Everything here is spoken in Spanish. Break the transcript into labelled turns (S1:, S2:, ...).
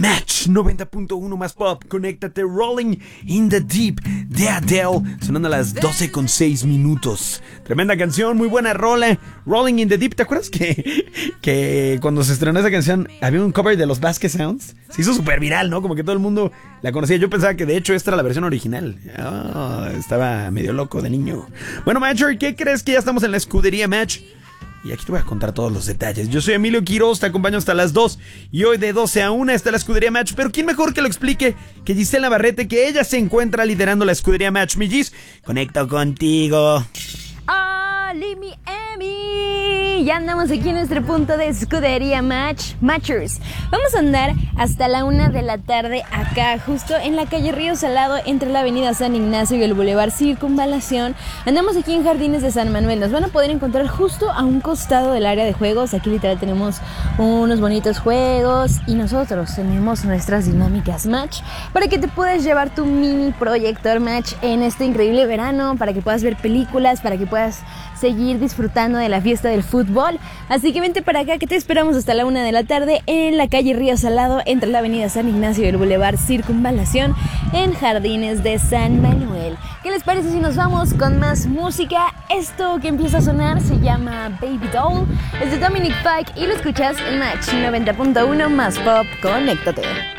S1: Match 90.1 más pop. Conéctate. Rolling in the Deep de Adele, sonando a las 12:06. Tremenda canción, muy buena rola. Rolling in the Deep. ¿Te acuerdas que cuando se estrenó esa canción había un cover de los Basket Sounds? Se hizo súper viral, ¿no? Como que todo el mundo la conocía. Yo pensaba que de hecho esta era la versión original. Estaba medio loco de niño. Bueno, Matcher, ¿qué crees? Que ya estamos en la escudería Match y aquí te voy a contar todos los detalles. Yo soy Emilio Quiroz, te acompaño hasta las 2 y hoy de 12 a 1 está la escudería Match. Pero ¿quién mejor que lo explique que Giselle Navarrete, que ella se encuentra liderando la escudería Match? Mi Gis, conecto contigo.
S2: ¡Hola, mi Emi! Ya andamos aquí en nuestro punto de escudería Matchers. Vamos a andar hasta la 1 de la tarde acá, justo en la calle Río Salado, entre la avenida San Ignacio y el Boulevard Circunvalación. Andamos aquí en Jardines de San Manuel. Nos van a poder encontrar justo a un costado del área de juegos. Aquí literal tenemos unos bonitos juegos y nosotros tenemos nuestras dinámicas Match para que te puedas llevar tu mini proyector Match en este increíble verano, para que puedas ver películas, para que puedas seguir disfrutando de la fiesta del fútbol. Así que vente para acá, que te esperamos hasta la 1 de la tarde en la calle Río Salado, entre la avenida San Ignacio y el Boulevard Circunvalación, en Jardines de San Manuel. ¿Qué les parece si nos vamos con más música? Esto que empieza a sonar se llama Baby Doll, es de Dominic Fike y lo escuchas en Match 90.1 más pop. Conéctate.